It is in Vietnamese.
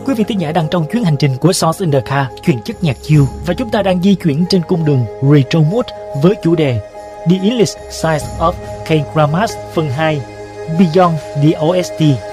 quý vị thính giả đang trong chuyến hành trình của Songs in the Car, chuyên chất nhạc chill, và chúng ta đang di chuyển trên cung đường Retro Mode với chủ đề The English Side of K-Dramas phần 2 Beyond the OST.